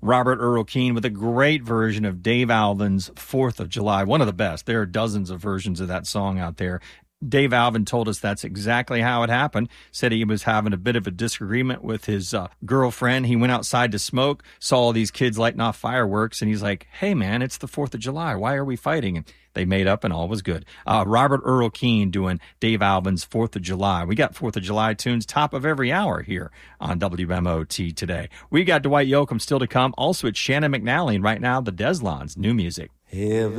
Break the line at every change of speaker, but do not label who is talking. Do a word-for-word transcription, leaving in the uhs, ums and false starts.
Robert Earl Keen with a great version of Dave Alvin's fourth of July, one of the best. There are dozens of versions of that song out there. Dave Alvin told us that's exactly how it happened. Said he was having a bit of a disagreement with his uh, girlfriend. He went outside to smoke, saw all these kids lighting off fireworks, and he's like, hey, man, it's the fourth of July. Why are we fighting? And they made up, and all was good. Uh, Robert Earl Keen doing Dave Alvin's fourth of July. We got fourth of July tunes top of every hour here on W M O T today. We got Dwight Yoakam still to come. Also, it's Shannon McNally, and right now, the Deslons, new music.
Heaven